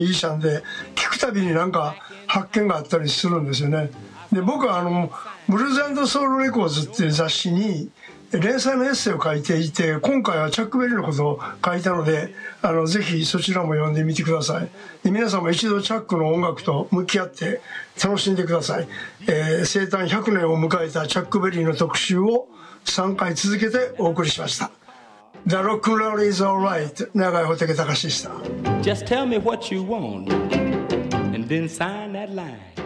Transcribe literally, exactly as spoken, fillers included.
ギリシャンで聞くたびになんか発見があったりするんですよね。で僕はあのブルーズ&ソウルレコーズっていう雑誌に連載のエッセイを書いていて、今回はチャックベリーのことを書いたので、あのぜひそちらも読んでみてください。で皆さんも一度チャックの音楽と向き合って楽しんでください。えー、生誕ひゃくねんを迎えたチャックベリーの特集をさんかい続けてお送りしました。The Rock and Roll is Alright、 永井穂積隆でした。 Just tell me what you want and then sign that line.